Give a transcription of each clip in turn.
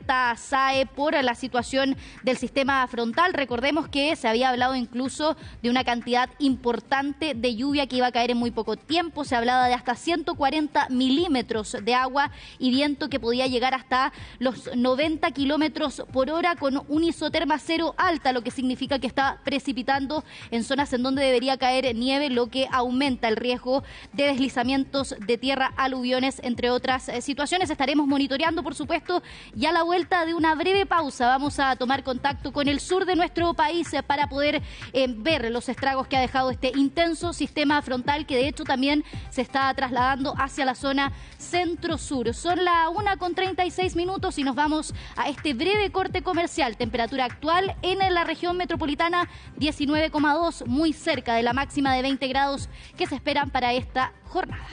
alerta SAE por la situación del sistema frontal. Recordemos que se había hablado incluso de una cantidad importante de lluvia que iba a caer en muy poco tiempo. Se hablaba de hasta 140 milímetros de agua y viento que podía llegar hasta los 90 kilómetros por hora con un isoterma cero alta, lo que significa que está precipitando en zonas en donde debería caer nieve, lo que aumenta el riesgo de deslizamientos de tierra, aluviones, entre otras situaciones. Estaremos monitoreando, por supuesto, y a la vuelta de una breve pausa vamos a tomar contacto con el sur de nuestro país para poder ver los estragos que ha dejado este intenso sistema frontal, que de hecho también se está trasladando hacia la zona centro-sur. Son las 1:36 y nos vamos a este breve corte comercial. Temperatura actual en la región metropolitana 19,2, muy cerca de la máxima de 20 grados que se esperan para esta jornada.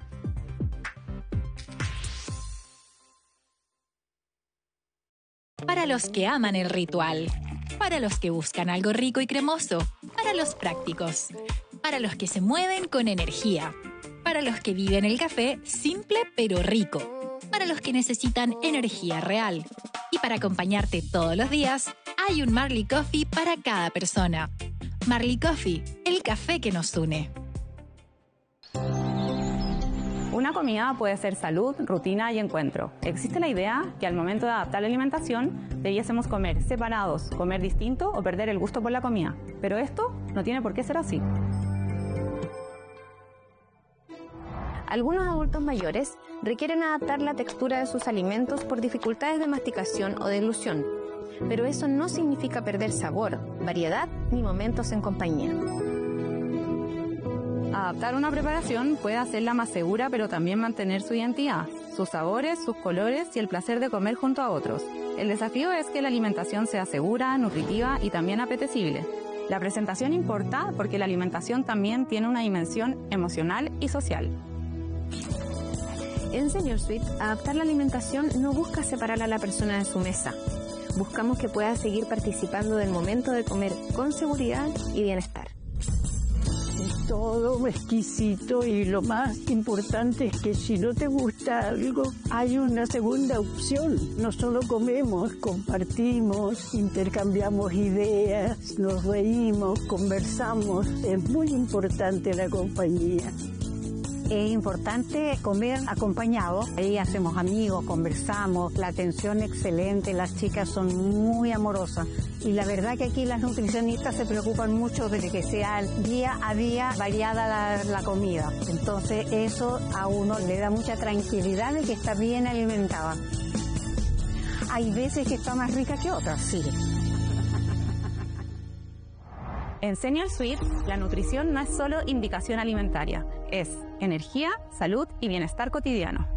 Para los que aman el ritual, para los que buscan algo rico y cremoso, para los prácticos, para los que se mueven con energía, para los que viven el café simple pero rico, para los que necesitan energía real. Y para acompañarte todos los días, hay un Marley Coffee para cada persona. Marley Coffee, el café que nos une. Una comida puede ser salud, rutina y encuentro. Existe la idea que al momento de adaptar la alimentación debiésemos comer separados, comer distinto o perder el gusto por la comida. Pero esto no tiene por qué ser así. Algunos adultos mayores requieren adaptar la textura de sus alimentos por dificultades de masticación o deglución. Pero eso no significa perder sabor, variedad ni momentos en compañía. Adaptar una preparación puede hacerla más segura, pero también mantener su identidad, sus sabores, sus colores y el placer de comer junto a otros. El desafío es que la alimentación sea segura, nutritiva y también apetecible. La presentación importa porque la alimentación también tiene una dimensión emocional y social. En Senior Suite, adaptar la alimentación no busca separar a la persona de su mesa. Buscamos que pueda seguir participando del momento de comer con seguridad y bienestar. Es todo exquisito y lo más importante es que si no te gusta algo, hay una segunda opción. No solo comemos, compartimos, intercambiamos ideas, nos reímos, conversamos. Es muy importante la compañía. Es importante comer acompañado. Ahí hacemos amigos, conversamos, la atención excelente, las chicas son muy amorosas. Y la verdad que aquí las nutricionistas se preocupan mucho de que sea día a día variada la comida. Entonces eso a uno le da mucha tranquilidad de que está bien alimentada. Hay veces que está más rica que otras, sí. En Senior Suite, la nutrición no es solo indicación alimentaria, es energía, salud y bienestar cotidiano.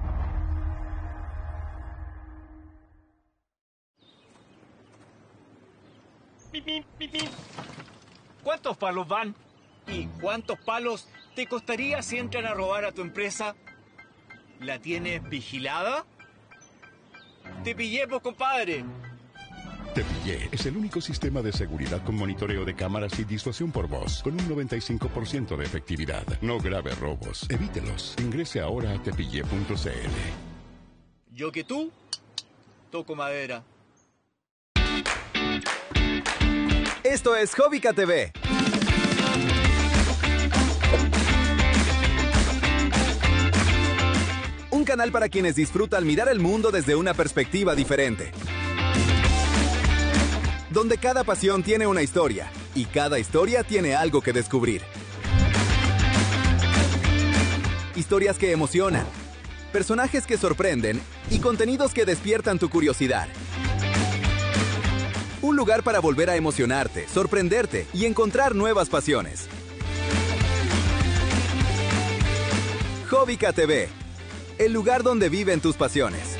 ¿Cuántos palos van? ¿Y cuántos palos te costaría si entran a robar a tu empresa? ¿La tienes vigilada? ¡Te pillé, pues, compadre! Te Pillé es el único sistema de seguridad con monitoreo de cámaras y disuasión por voz, con un 95% de efectividad. No grave robos. Evítelos. Ingrese ahora a tepillé.cl. Yo que tú, toco madera. Esto es Hobbica TV. Un canal para quienes disfrutan mirar el mundo desde una perspectiva diferente. Donde cada pasión tiene una historia y cada historia tiene algo que descubrir. Historias que emocionan, personajes que sorprenden y contenidos que despiertan tu curiosidad. Un lugar para volver a emocionarte, sorprenderte y encontrar nuevas pasiones. Hobbica TV, el lugar donde viven tus pasiones.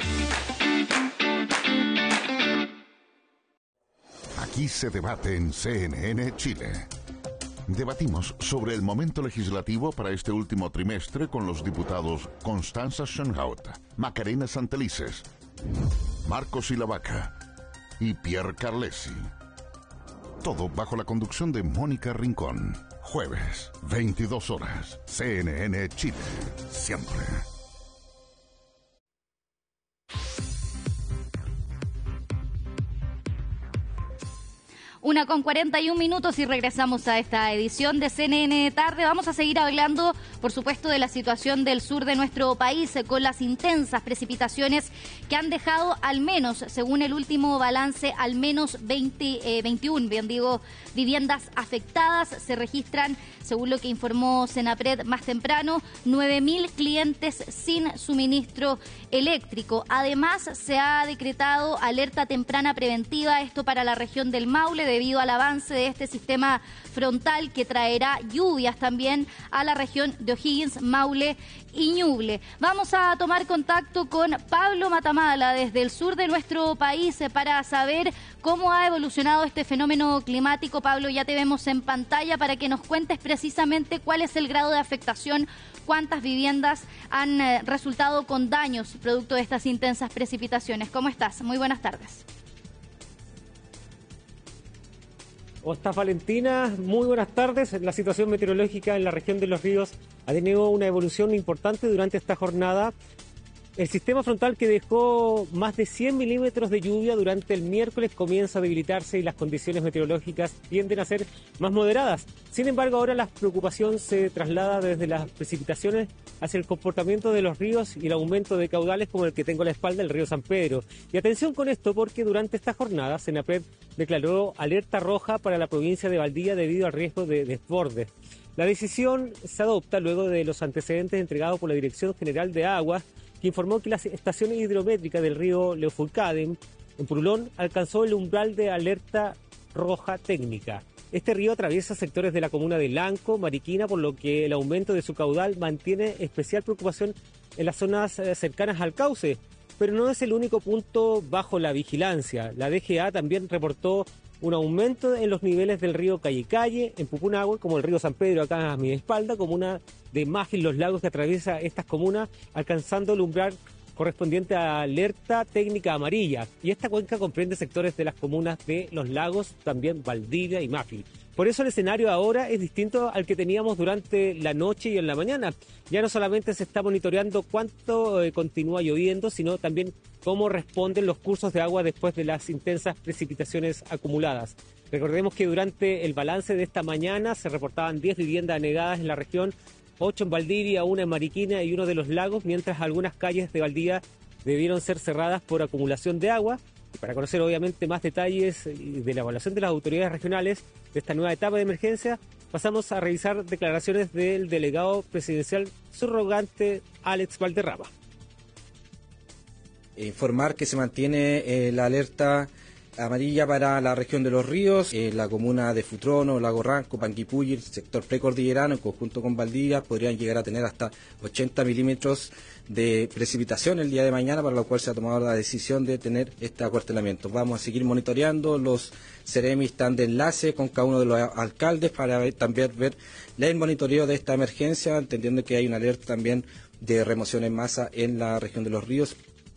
Aquí se debate en CNN Chile. Debatimos sobre el momento legislativo para este último trimestre con los diputados Constanza Schoenhout, Macarena Santelices, Marcos Ilavaca y Pierre Carlesi. Todo bajo la conducción de Mónica Rincón. Jueves, 22 horas, CNN Chile. Siempre. 1:41 y regresamos a esta edición de CNN Tarde. Vamos a seguir hablando, por supuesto, de la situación del sur de nuestro país, con las intensas precipitaciones que han dejado al menos, según el último balance, al menos 21, viviendas afectadas. Se registran, según lo que informó Senapred más temprano, 9.000 clientes sin suministro eléctrico. Además, se ha decretado alerta temprana preventiva, esto para la región del Maule, debido al avance de este sistema frontal que traerá lluvias también a la región de O'Higgins, Maule y Ñuble. Vamos a tomar contacto con Pablo Matamala desde el sur de nuestro país para saber cómo ha evolucionado este fenómeno climático. Pablo, ya te vemos en pantalla para que nos cuentes precisamente cuál es el grado de afectación, cuántas viviendas han resultado con daños producto de estas intensas precipitaciones. ¿Cómo estás? Muy buenas tardes. ¿Cómo estás, Valentina? Muy buenas tardes. La situación meteorológica en la región de Los Ríos ha tenido una evolución importante durante esta jornada. El sistema frontal, que dejó más de 100 milímetros de lluvia durante el miércoles, comienza a debilitarse y las condiciones meteorológicas tienden a ser más moderadas. Sin embargo, ahora la preocupación se traslada desde las precipitaciones hacia el comportamiento de los ríos y el aumento de caudales, como el que tengo a la espalda, el río San Pedro. Y atención con esto, porque durante esta jornada Senapred declaró alerta roja para la provincia de Valdivia debido al riesgo de desbordes. La decisión se adopta luego de los antecedentes entregados por la Dirección General de Aguas, que informó que la estación hidrométrica del río Leufolcade, en Purulón, alcanzó el umbral de alerta roja técnica. Este río atraviesa sectores de la comuna de Lanco, Mariquina, por lo que el aumento de su caudal mantiene especial preocupación en las zonas cercanas al cauce, pero no es el único punto bajo la vigilancia. La DGA también reportó un aumento en los niveles del río Calle, en Pupunahue, como el río San Pedro acá a mi espalda, comuna de Mágil, Los Lagos, que atraviesa estas comunas, alcanzando el umbral correspondiente a alerta técnica amarilla. Y esta cuenca comprende sectores de las comunas de Los Lagos, también Valdivia y Mágil. Por eso el escenario ahora es distinto al que teníamos durante la noche y en la mañana. Ya no solamente se está monitoreando cuánto continúa lloviendo, sino también cómo responden los cursos de agua después de las intensas precipitaciones acumuladas. Recordemos que durante el balance de esta mañana se reportaban 10 viviendas anegadas en la región, 8 en Valdivia, 1 en Mariquina y 1 de Los Lagos, mientras algunas calles de Valdivia debieron ser cerradas por acumulación de agua. Y para conocer obviamente más detalles de la evaluación de las autoridades regionales de esta nueva etapa de emergencia, pasamos a revisar declaraciones del delegado presidencial subrogante Alex Valderrama. Informar que se mantiene la alerta amarilla para la región de Los Ríos, la comuna de Futrono, Lago Ranco, Panguipulli, el sector precordillerano, en conjunto con Valdivia, podrían llegar a tener hasta 80 milímetros de precipitación el día de mañana, para lo cual se ha tomado la decisión de tener este acuartelamiento. Vamos a seguir monitoreando, los Ceremis están de enlace con cada uno de los alcaldes para también ver el monitoreo de esta emergencia, entendiendo que hay una alerta también de remoción en masa en la región de Los Ríos.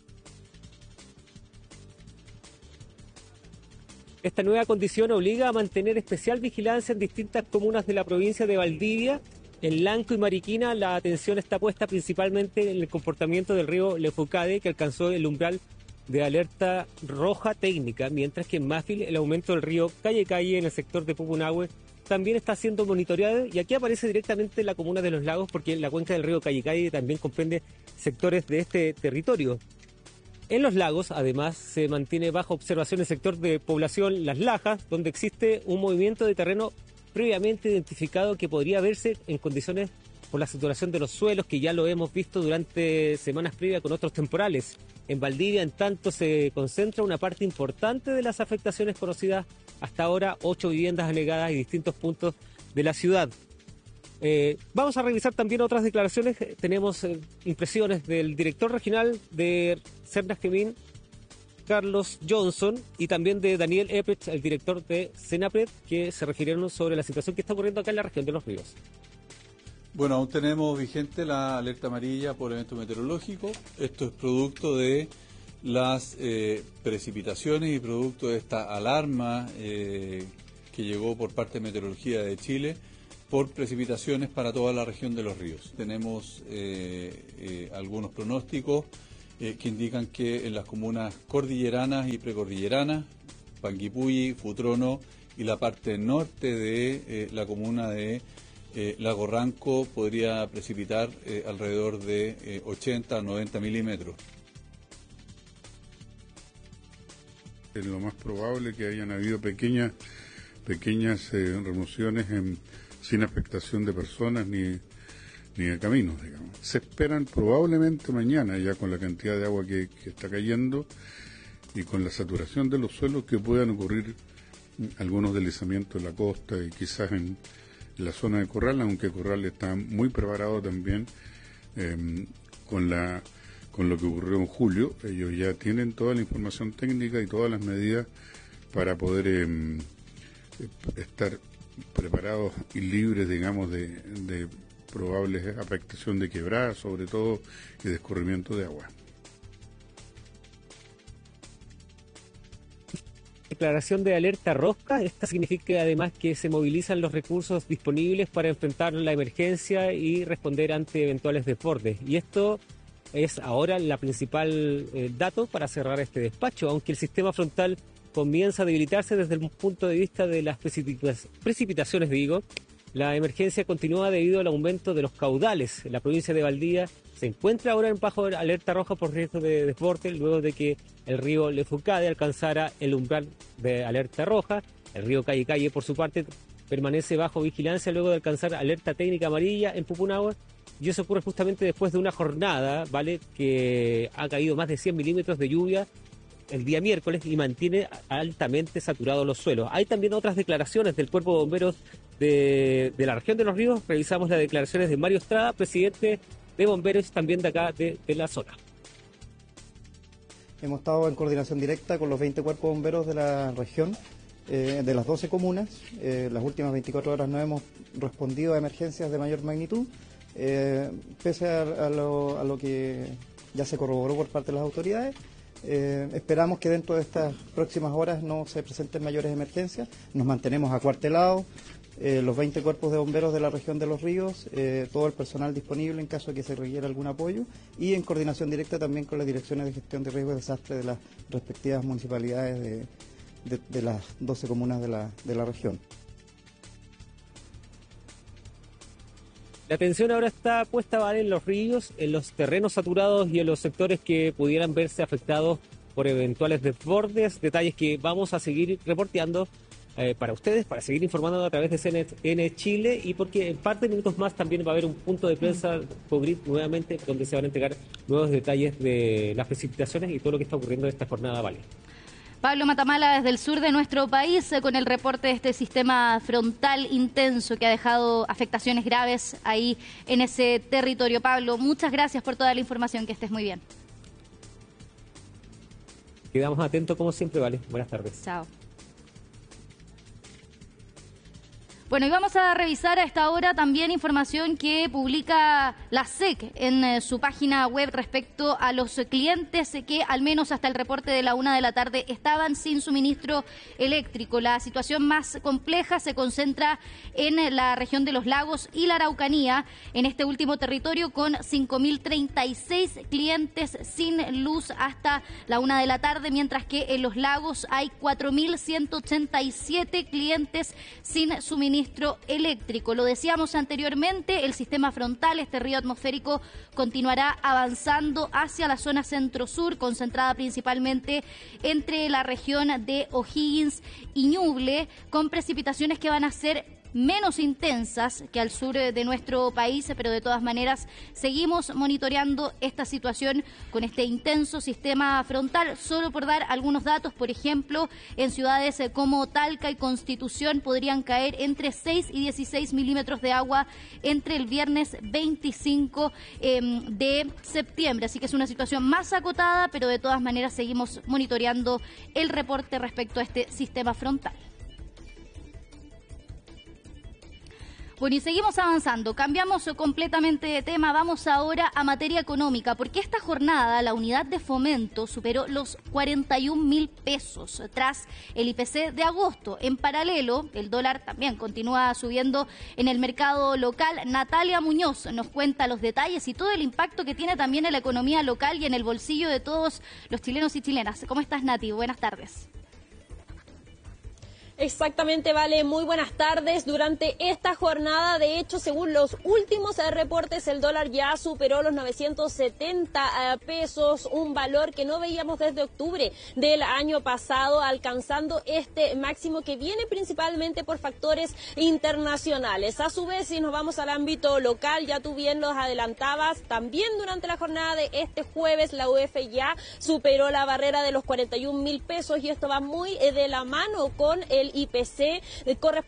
Esta nueva condición obliga a mantener especial vigilancia en distintas comunas de la provincia de Valdivia. En Lanco y Mariquina la atención está puesta principalmente en el comportamiento del río Leufolcade, que alcanzó el umbral de alerta roja técnica, mientras que en Mágil el aumento del río Calle en el sector de Pupunahue también está siendo monitoreado, y aquí aparece directamente la comuna de Los Lagos, porque la cuenca del río Calle también comprende sectores de este territorio. En Los Lagos, además, se mantiene bajo observación el sector de población Las Lajas, donde existe un movimiento de terreno previamente identificado que podría verse en condiciones por la saturación de los suelos, que ya lo hemos visto durante semanas previas con otros temporales. En Valdivia, en tanto, se concentra una parte importante de las afectaciones conocidas hasta ahora, 8 viviendas anegadas y distintos puntos de la ciudad. Vamos a revisar también otras declaraciones. Tenemos impresiones del director regional de Cernas Gemín, Carlos Johnson, y también de Daniel Epech, el director de Senapred, que se refirieron sobre la situación que está ocurriendo acá en la región de Los Ríos. Bueno, aún tenemos vigente la alerta amarilla por evento meteorológico. Esto es producto de las precipitaciones y producto de esta alarma que llegó por parte de Meteorología de Chile por precipitaciones para toda la región de Los Ríos. Tenemos algunos pronósticos que indican que en las comunas cordilleranas y precordilleranas, Panguipulli, Futrono y la parte norte de la comuna de Lago Ranco podría precipitar alrededor de 80 a 90 milímetros. Es lo más probable que hayan habido pequeñas remociones sin afectación de personas ni de caminos, digamos. Se esperan probablemente mañana, ya con la cantidad de agua que está cayendo y con la saturación de los suelos, que puedan ocurrir algunos deslizamientos en la costa y quizás en la zona de Corral, aunque Corral está muy preparado también con lo que ocurrió en julio. Ellos ya tienen toda la información técnica y todas las medidas para poder estar preparados y libres, digamos, de probables afectación de quebradas, sobre todo, y de escurrimiento de agua. Declaración de alerta roja. Esta significa además que se movilizan los recursos disponibles para enfrentar la emergencia y responder ante eventuales desbordes. Y esto es ahora la principal dato para cerrar este despacho, aunque el sistema frontal comienza a debilitarse desde el punto de vista de las precipitaciones, la emergencia continúa debido al aumento de los caudales. La provincia de Valdivia se encuentra ahora en bajo alerta roja por riesgo de desborde, luego de que el río Lefucade alcanzara el umbral de alerta roja. El río Calle, por su parte, permanece bajo vigilancia luego de alcanzar alerta técnica amarilla en Pupunahua, y eso ocurre justamente después de una jornada, que ha caído más de 100 milímetros de lluvia el día miércoles y mantiene altamente saturados los suelos. Hay también otras declaraciones del Cuerpo de Bomberos de la región de Los Ríos. Revisamos las declaraciones de Mario Estrada, presidente de Bomberos también de acá, de la zona. Hemos estado en coordinación directa con los 20 cuerpos de bomberos de la región, de las 12 comunas. Las últimas 24 horas no hemos respondido a emergencias de mayor magnitud, pese a lo que ya se corroboró por parte de las autoridades. Esperamos que dentro de estas próximas horas no se presenten mayores emergencias. Nos mantenemos acuartelados, los 20 cuerpos de bomberos de la región de Los Ríos, todo el personal disponible en caso de que se requiera algún apoyo, y en coordinación directa también con las direcciones de gestión de riesgo y desastre de las respectivas municipalidades de las 12 comunas de la región. La atención ahora está puesta en Los Ríos, en los terrenos saturados y en los sectores que pudieran verse afectados por eventuales desbordes, detalles que vamos a seguir reporteando para ustedes, para seguir informando a través de CNN Chile, y porque en parte de minutos más también va a haber un punto de prensa Cogrit nuevamente, donde se van a entregar nuevos detalles de las precipitaciones y todo lo que está ocurriendo en esta jornada, Pablo Matamala desde el sur de nuestro país con el reporte de este sistema frontal intenso que ha dejado afectaciones graves ahí en ese territorio. Pablo, muchas gracias por toda la información, que estés muy bien. Quedamos atentos como siempre, Buenas tardes. Chao. Bueno, y vamos a revisar a esta hora también información que publica la SEC en su página web respecto a los clientes que al menos hasta el reporte de la 1 de la tarde estaban sin suministro eléctrico. La situación más compleja se concentra en la región de los lagos y la Araucanía, en este último territorio, con 5.036 clientes sin luz hasta la 1 de la tarde, mientras que en los lagos hay 4.187 clientes sin suministro eléctrico. Lo decíamos anteriormente, el sistema frontal, este río atmosférico, continuará avanzando hacia la zona centro-sur, concentrada principalmente entre la región de O'Higgins y Ñuble, con precipitaciones que van a ser menos intensas que al sur de nuestro país, pero de todas maneras seguimos monitoreando esta situación con este intenso sistema frontal. Solo por dar algunos datos, por ejemplo, en ciudades como Talca y Constitución podrían caer entre 6 y 16 milímetros de agua entre el viernes 25 de septiembre. Así que es una situación más acotada, pero de todas maneras seguimos monitoreando el reporte respecto a este sistema frontal. Bueno, y seguimos avanzando. Cambiamos completamente de tema. Vamos ahora a materia económica, porque esta jornada la unidad de fomento superó los 41.000 pesos tras el IPC de agosto. En paralelo, el dólar también continúa subiendo en el mercado local. Natalia Muñoz nos cuenta los detalles y todo el impacto que tiene también en la economía local y en el bolsillo de todos los chilenos y chilenas. ¿Cómo estás, Nati? Buenas tardes. Exactamente, Vale. Muy buenas tardes. Durante esta jornada, de hecho, según los últimos reportes, el dólar ya superó los 970 pesos, un valor que no veíamos desde octubre del año pasado, alcanzando este máximo que viene principalmente por factores internacionales. A su vez, si nos vamos al ámbito local, ya tú bien los adelantabas, también durante la jornada de este jueves, la UF ya superó la barrera de los 41.000 pesos y esto va muy de la mano con el IPC correspondiente